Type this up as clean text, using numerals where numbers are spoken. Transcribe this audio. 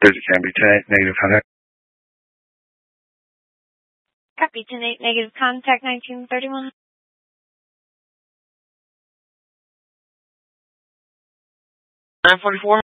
Bridget Canby, 10-8, negative contact. Copy, 10-8, negative contact, 1931. 944.